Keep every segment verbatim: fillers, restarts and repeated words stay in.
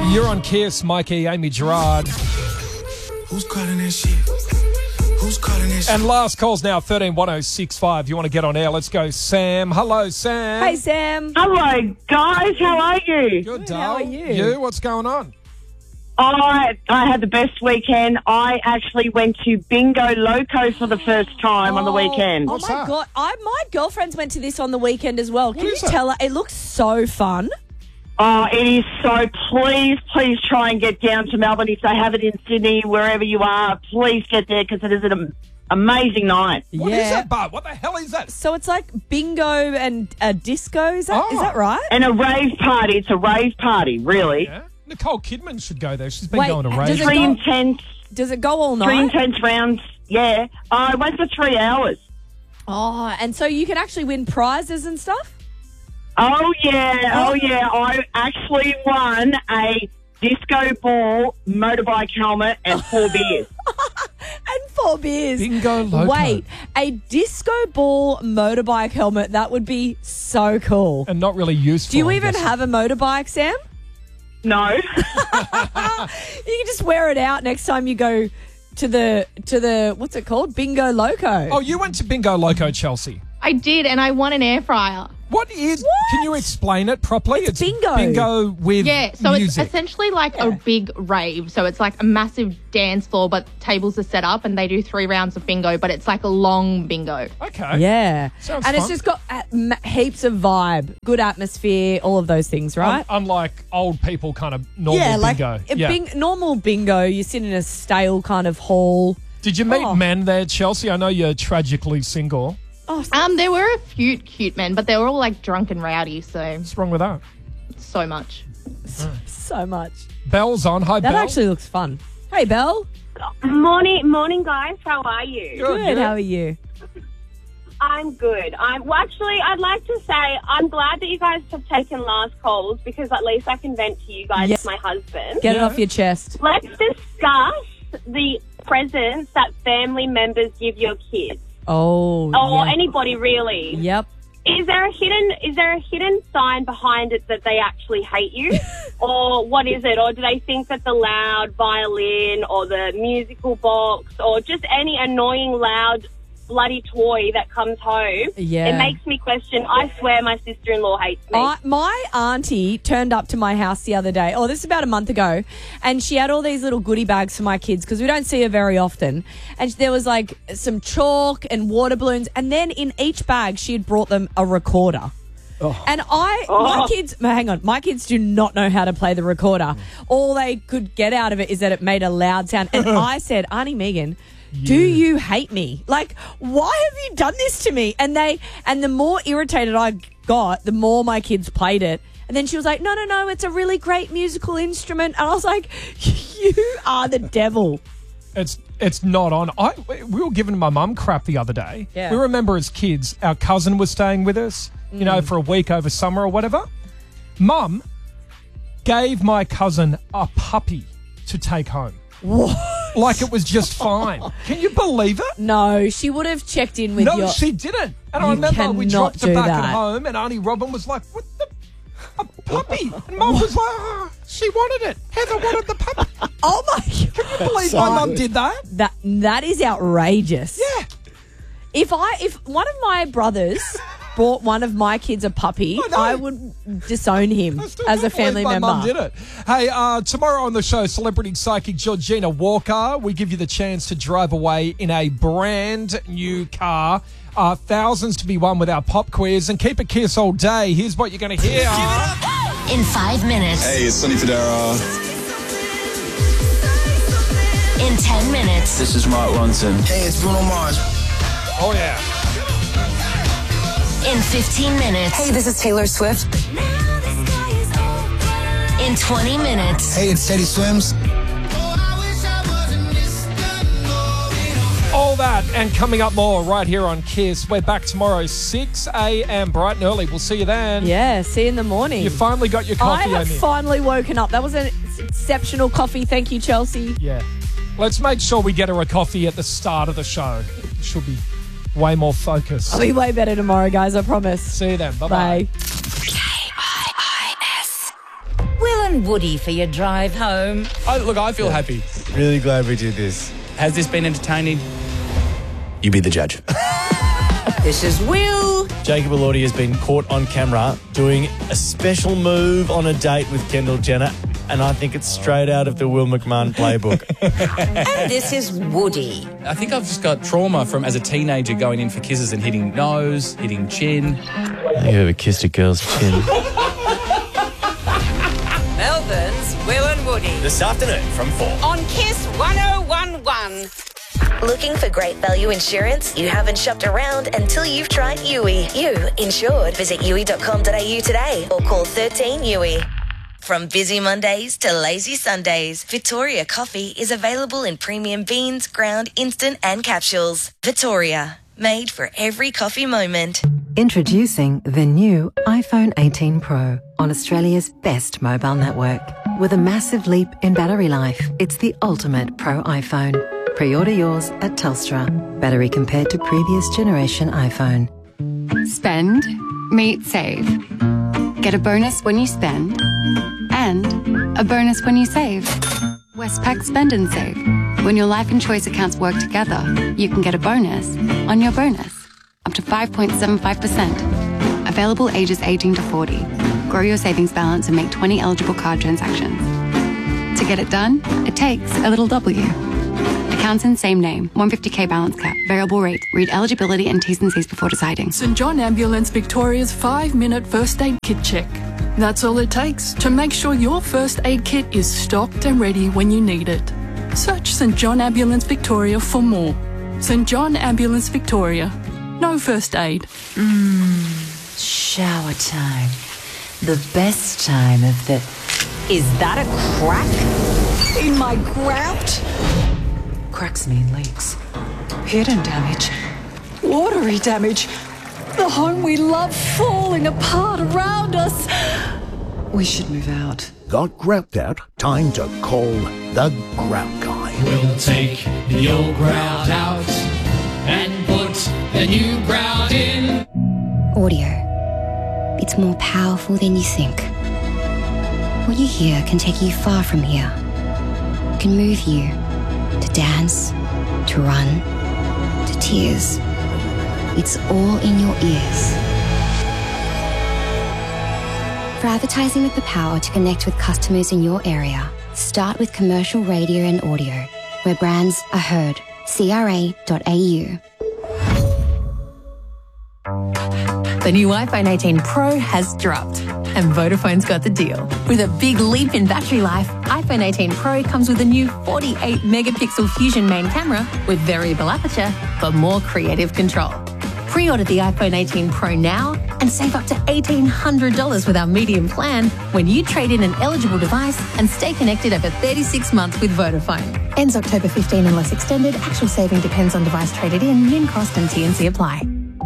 You're on Kiss, Mikey, Amy Gerard. Who's calling that shit? Who's calling that shit? And last call's now thirteen one oh six five. You want to get on air? Let's go, Sam. Hello, Sam. Hey, Sam. Hello, guys. How are you? Good, Good, Dale. how are you? You? What's going on? I I had the best weekend. I actually went to Bingo Loco for the first time on the weekend. Oh, What's my that? God. I, my girlfriends went to this on the weekend as well. Can you is it? tell her? It looks so fun. Oh, it is so. Please, please try and get down to Melbourne. If they have it in Sydney, wherever you are, please get there because it is an am- amazing night. What is yeah. that, Bud? What the hell is that? So it's like bingo and a disco. Is that, Oh. is that right? And a rave party. It's a rave party, really. Yeah. Nicole Kidman should go there. She's been Wait, going to does rave. it Three go- intense, Does it go all three night? intense rounds. Yeah, I went for three hours. Oh, and so you can actually win prizes and stuff? Oh yeah, oh yeah. I actually won a disco ball, motorbike helmet, and four beers. And four beers. Bingo Loco. Wait, a disco ball motorbike helmet. That would be so cool. And not really useful. Do you I'm even guessing. have a motorbike, Sam? No. You can just wear it out next time you go to the to the what's it called? Bingo Loco. Oh, you went to Bingo Loco, Chelsea. I did, and I won an air fryer. What is... Can you explain it properly? It's bingo. Bingo with Yeah, so music. it's essentially like a big rave. So it's like a massive dance floor, but tables are set up, and they do three rounds of bingo, but it's like a long bingo. Okay. Yeah. Sounds and it's fun. just got uh, m- heaps of vibe, good atmosphere, all of those things, right? Un- unlike old people kind of normal yeah, like bingo. a yeah. bing- normal bingo, you sit in a stale kind of hall. Did you meet Oh. men there, Chelsea? I know you're tragically single. Oh, Um, there were a few cute men, but they were all like drunk and rowdy, so What's wrong with that? so much. so much. Bell's on. Hi, That Bell. actually looks fun. Hey, Belle. Morning, morning, guys. How are you? Good, Good. yeah. How are you? I'm good. I'm well. Actually, I'd like to say I'm glad that you guys have taken last calls because at least I can vent to you guys, Yes. my husband. Get it Yeah. off your chest. Let's discuss the presents that family members give your kids, Oh, or yeah. anybody really. Yep. Is there a hidden is there a hidden sign behind it that they actually hate you? Or what is it? Or do they think that the loud violin or the musical box or just any annoying loud bloody toy that comes home, Yeah. it makes me question. I swear my sister-in-law hates me. I, my auntie turned up to my house the other day. Oh, this is about a month ago. And she had all these little goodie bags for my kids because we don't see her very often. And there was like some chalk and water balloons. And then in each bag, she had brought them a recorder. And I, my Oh. kids, hang on, my kids do not know how to play the recorder. All they could get out of it is that it made a loud sound. And I said, Auntie Megan, do you hate me? Like, why have you done this to me? And they, and the more irritated I got, the more my kids played it. And then she was like, no, no, no, it's a really great musical instrument. And I was like, you are the devil. It's it's not on. I we were giving my mum crap the other day. Yeah. We remember as kids, our cousin was staying with us, you know, for a week over summer or whatever. Mum gave my cousin a puppy to take home. What? Like it was just fine. Can you believe it? No, she would have checked in with No, your... she didn't. And I You remember we cannot dropped her do back that. at home, and Auntie Robin was like, "What the a puppy?" And Mum was like, oh, "She wanted it. Heather wanted the puppy." Oh, my... Can you believe my mum did that? That, that is outrageous. Yeah. If I if one of my brothers bought one of my kids a puppy, I know. I would disown him I still as a can't believe family my member. mum did it. Hey, uh, tomorrow on the show, celebrity psychic Georgina Walker. We give you the chance to drive away in a brand new car. Uh, thousands to be won with our pop quiz. And keep it Kiss all day. Here's what you're going to hear. In five minutes. Hey, it's Sonny Federa. In ten minutes. This is Mark Ronson. Hey, it's Bruno Mars. Oh, yeah. In fifteen minutes. Hey, this is Taylor Swift. In twenty minutes. Hey, it's Teddy Swims. All that and coming up more right here on Kiss. We're back tomorrow, six a.m. bright and early. We'll see you then. Yeah, see you in the morning. You finally got your I coffee, have Amy. finally woken up. That was an exceptional coffee. Thank you, Chelsea. Yeah. Let's make sure we get her a coffee at the start of the show. She'll be way more focused. I'll be way better tomorrow, guys. I promise. See you then. Bye-bye. Bye. K I I S. Will and and Woody for your drive home. I, look, I feel happy. Really glad we did this. Has this been entertaining? You be the judge. This is Will. Jacob Elordi has been caught on camera doing a special move on a date with Kendall Jenner, and I think it's straight out of the Will McMahon playbook. And this is Woody. I think I've just got trauma from as a teenager going in for kisses and hitting nose, hitting chin. Have you ever kissed a girl's chin? Melbourne's Will and Woody. This afternoon from four. On Kiss one oh one one. Looking for great value insurance? You haven't shopped around until you've tried U I. You insured. Visit U I dot com dot a u today or call thirteen U I. From busy Mondays to lazy Sundays, Victoria Coffee is available in premium beans, ground, instant and capsules. Victoria, made for every coffee moment. Introducing the new iPhone eighteen Pro on Australia's best mobile network. With a massive leap in battery life, it's the ultimate Pro iPhone. Pre-order yours at Telstra. Battery compared to previous generation iPhone. Spend, meet, save. Get a bonus when you spend and a bonus when you save. Westpac Spend and Save. When your life and choice accounts work together, you can get a bonus on your bonus. Up to five point seven five percent. Available ages eighteen to forty. Grow your savings balance and make twenty eligible card transactions. To get it done, it takes a little W. Accounts in same name. one hundred fifty k balance cap. Variable rate. Read eligibility and T's and C's before deciding. St John Ambulance Victoria's five-minute first aid kit check. That's all it takes to make sure your first aid kit is stocked and ready when you need it. Search St John Ambulance Victoria for more. St John Ambulance Victoria. No first aid. Mmm, shower time. The best time of the... Is that a crack in my grout? Cracks mean leaks. Hidden damage. Watery damage. The home we love falling apart around us. We should move out. Got grout out? Time to call the Grout Guy. We'll take the old grout out and put the new grout in. Audio. It's more powerful than you think. What you hear can take you far from here. It can move you to dance, to run, to tears. It's all in your ears. For advertising with the power to connect with customers in your area, start with commercial radio and audio, where brands are heard. C R A dot A U. The new iPhone eighteen Pro has dropped, and Vodafone's got the deal. With a big leap in battery life, iPhone eighteen Pro comes with a new forty-eight megapixel Fusion main camera with variable aperture for more creative control. Pre-order the iPhone eighteen Pro now and save up to eighteen hundred dollars with our medium plan when you trade in an eligible device and stay connected over thirty-six months with Vodafone. Ends October fifteenth unless extended. Actual saving depends on device traded in, min cost and T N C apply.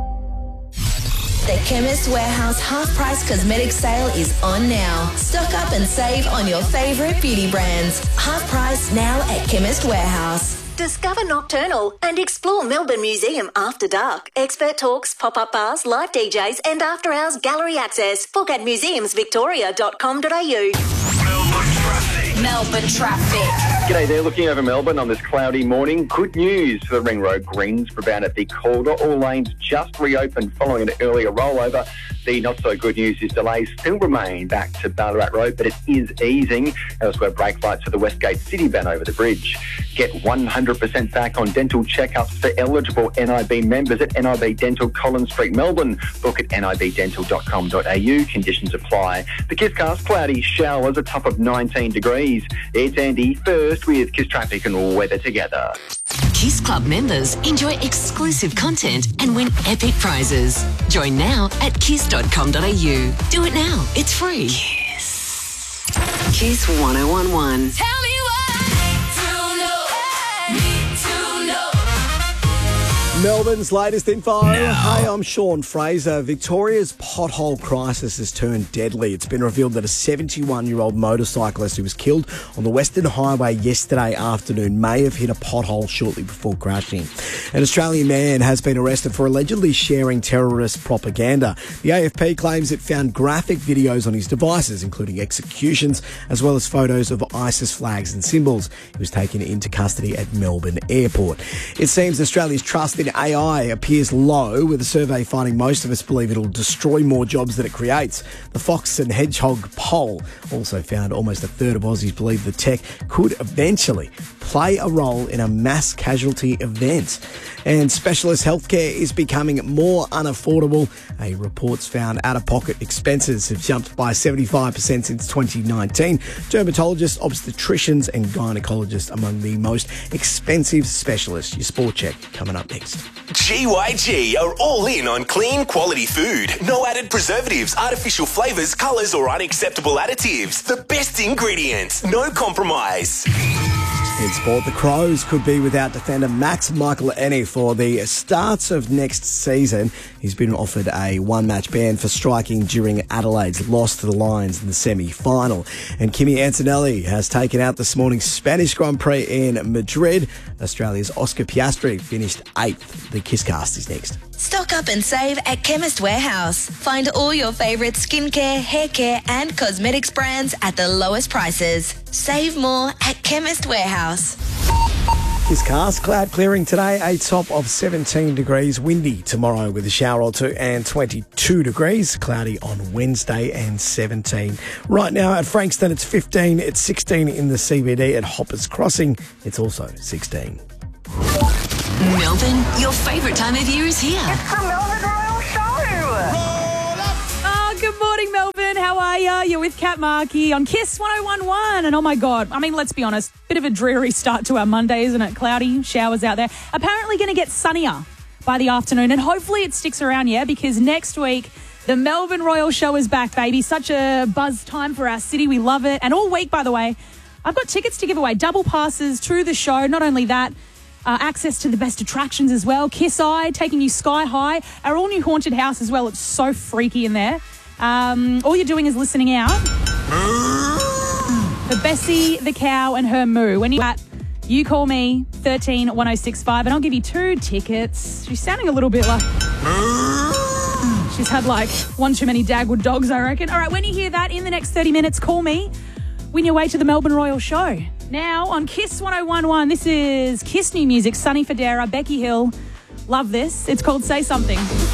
The Chemist Warehouse half-price cosmetic sale is on now. Stock up and save on your favourite beauty brands. Half price now at Chemist Warehouse. Discover Nocturnal and explore Melbourne Museum after dark. Expert talks, pop-up bars, live D Js and after-hours gallery access. Book at museums victoria dot com dot a u. Melbourne traffic. G'day there, looking over Melbourne on this cloudy morning. Good news for the Ring Road Greensboro bound at the corridor. All lanes just reopened following an earlier rollover. The not so good news is delays still remain back to Ballarat Road, but it is easing. Elsewhere, brake lights for the Westgate City van over the bridge. Get one hundred percent back on dental checkups for eligible N I B members at N I B Dental Collins Street, Melbourne. Book at N I B dental dot com dot a u. Conditions apply. The Kisscast, cloudy showers, a top of nineteen degrees. It's Andy first with Kiss Traffic and weather together. Kiss Club members enjoy exclusive content and win epic prizes. Join now at kiss dot com dot a u. Do it now. It's free. Kiss. Kiss one oh one one. Tell me why. To know, need to know. Melbourne's latest info. Hey, I'm Sean Fraser. Victoria's pothole crisis has turned deadly. It's been revealed that a seventy-one-year-old motorcyclist who was killed on the Western Highway yesterday afternoon may have hit a pothole shortly before crashing. An Australian man has been arrested for allegedly sharing terrorist propaganda. The A F P claims it found graphic videos on his devices, including executions, as well as photos of ISIS flags and symbols. He was taken into custody at Melbourne Airport. It seems Australia's trust in A I appears low, with a survey finding most of us believe it'll destroy more jobs than it creates. The Fox and Hedgehog poll also found almost a third of Aussies believe the tech could eventually play a role in a mass casualty event. And specialist healthcare is becoming more unaffordable. A report's found out-of-pocket expenses have jumped by seventy-five percent since twenty nineteen. Dermatologists, obstetricians and gynecologists among the most expensive specialists. Your sport check coming up next. G Y G are all in on clean, quality food. No added preservatives, artificial flavours, colours or unacceptable additives. The best ingredients, no compromise. In sport, the Crows could be without defender Max Michael-Ennie for the starts of next season. He's been offered a one-match ban for striking during Adelaide's loss to the Lions in the semi-final. And Kimi Antonelli has taken out this morning's Spanish Grand Prix in Madrid. Australia's Oscar Piastri finished eighth. The Kisscast is next. Stock up and save at Chemist Warehouse. Find all your favourite skincare, hair care and cosmetics brands at the lowest prices. Save more at Chemist Warehouse. Kisscast, cloud clearing today, a top of seventeen degrees, windy tomorrow with a shower or two and twenty-two degrees, cloudy on Wednesday and seventeen. Right now at Frankston it's fifteen, it's sixteen in the C B D. At Hoppers Crossing it's also sixteen. Melbourne, your favourite time of year is here. It's the Melbourne Royal Show. Oh, good morning, Melbourne. How are ya? You're with Kat Markey on Kiss one oh one point one. And oh my God, I mean, let's be honest, bit of a dreary start to our Monday, isn't it? Cloudy, showers out there. Apparently going to get sunnier by the afternoon. And hopefully it sticks around, yeah, because next week, the Melbourne Royal Show is back, baby. Such a buzz time for our city. We love it. And all week, by the way, I've got tickets to give away. Double passes to the show. Not only that, Uh, access to the best attractions as well. Kiss Eye, taking you sky high. Our all-new haunted house as well. It's so freaky in there. Um, all you're doing is listening out for Bessie the cow and her moo. When you at, you call me, thirteen one oh six five, and I'll give you two tickets. She's sounding a little bit like... She's had like one too many Dagwood dogs, I reckon. All right, when you hear that, in the next thirty minutes, call me. Win your way to the Melbourne Royal Show. Now on Kiss one oh one point one, this is Kiss new music, Sonny Fodera, Becky Hill. Love this. It's called Say Something.